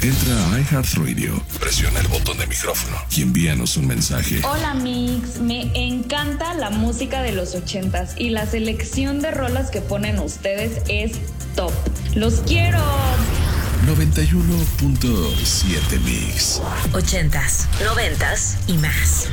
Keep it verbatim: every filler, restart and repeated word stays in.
Entra a iHeartRadio, presiona el botón de micrófono y envíanos un mensaje. Hola Mix, me encanta la música de los ochentas y la selección de rolas que ponen ustedes es top. ¡Los quiero! noventa y uno punto siete Mix. Ochentas, noventas y más.